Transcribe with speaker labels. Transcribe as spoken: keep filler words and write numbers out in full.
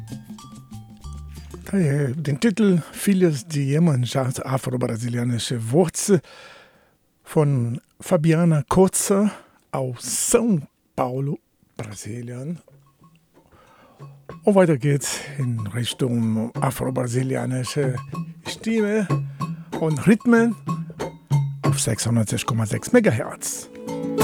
Speaker 1: Den Titel Filhos de Iemanjás, afro-brasilianische Wurzel von Fabiana Kurzer aus São Paulo, Brasilien. Und weiter geht's in Richtung afro-brasilianische Stimme und Rhythmen auf sechsundneunzig Komma sechs Megahertz.